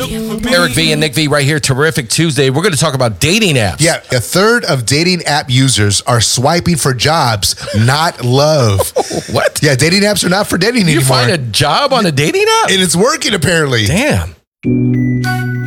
Eric V and Nick V right here. Terrific Tuesday. We're going to talk about dating apps. Yeah, a third of dating app users are swiping for jobs, not love. What? Yeah, dating apps are not for dating You anymore. find a job on a dating app? And it's working apparently. Damn.